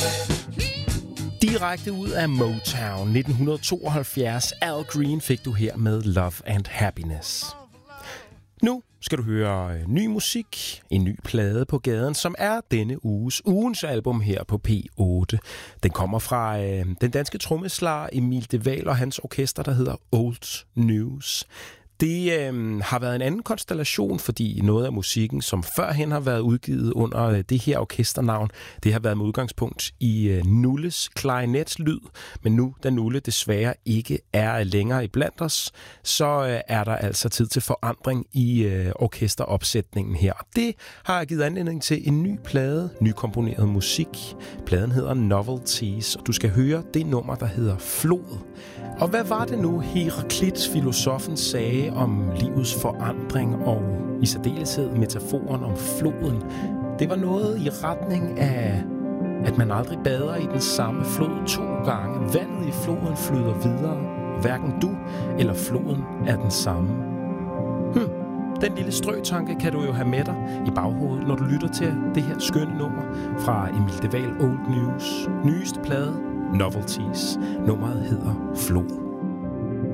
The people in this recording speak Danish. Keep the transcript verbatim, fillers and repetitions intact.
Direkte ud af Motown nitten tooghalvfjerds. Al Green fik du her med Love and Happiness. Nu skal du høre ny musik, en ny plade på gaden, som er denne uges ugens album her på P otte. Den kommer fra øh, den danske trommeslager Emil De Wael og hans orkester, der hedder Old News. Det øh, har været en anden konstellation, fordi noget af musikken, som førhen har været udgivet under øh, det her orkesternavn, det har været med udgangspunkt i øh, Nulles klarinetlyd. Men nu, da Nulle desværre ikke er længere iblandt os, så øh, er der altså tid til forandring i øh, orkesteropsætningen her. Det har givet anledning til en ny plade, nykomponeret musik. Pladen hedder Novelties, og du skal høre det nummer, der hedder Flod. Og hvad var det nu, Heraklit, filosofen, sagde om livets forandring og i særdeleshed metaforen om floden? Det var noget i retning af, at man aldrig bader i den samme flod to gange. Vandet i floden flyder videre. Hverken du eller floden er den samme. Hm. Den lille strøtanke kan du jo have med dig i baghovedet, når du lytter til det her skønne nummer fra Emil De Wael Old News. Nyeste plade, Novelties. Nummeret hedder Flod.